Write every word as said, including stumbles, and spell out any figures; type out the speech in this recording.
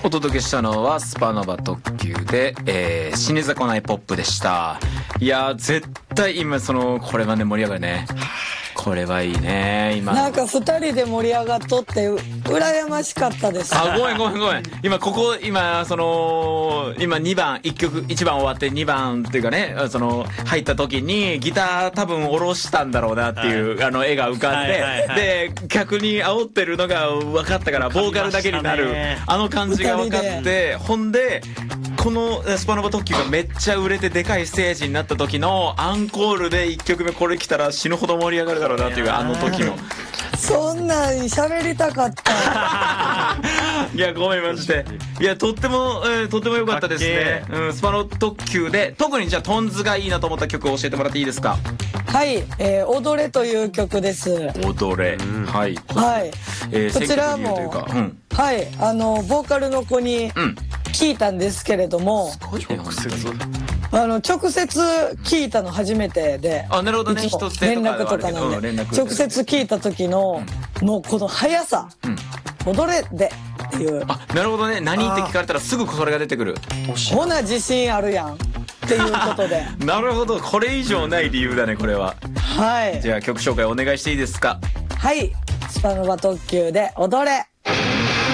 お届けしたのはスパノバ特急で、えー、死に損ないポップでした。いやー絶対今そのこれはね盛り上がるね。これはいいね今。 なんかふたりで盛り上がっとって羨ましかったです。 あ、ごめんごめんごめん。今ここ今その今にばんいっきょくいちばん終わってにばんっていうかね、その入った時にギター多分下ろしたんだろうなっていう、はい、あの絵が浮かんで、はいはいはい、で客に煽ってるのが分かったからボーカルだけになるあの感じが分かって、ほんでこのスパノバ特急がめっちゃ売れてでかいステージになった時のアンコールでいっきょくめこれ来たら死ぬほど盛り上がるだろうなっていうあの時のそんなん喋りたかったいやごめんマジで。いやとっても、えー、とっても良かったですね、うん、スパノ特急で特にじゃあトンズがいいなと思った曲を教えてもらっていいですか。 はい、えー、踊れという曲です。 踊れ、うん、はいはい、えー、こちらも、 うん、 はいあのボーカルの子に聞いたんですけれども、 うん、直接あの直接聞いたの初めてで、 あなるほどね、一つ連絡とかなんで、うん、直接聞いた時の、うん、もうこの速さ、うん、踊れでっていう、 あなるほどね、何って聞かれたらすぐそれが出てくる。 ほな自信あるやんっていうことでなるほど、これ以上ない理由だねこれは。 はい、 じゃあ曲紹介お願いしていいですか。 はい、スパノバ特急で踊れ。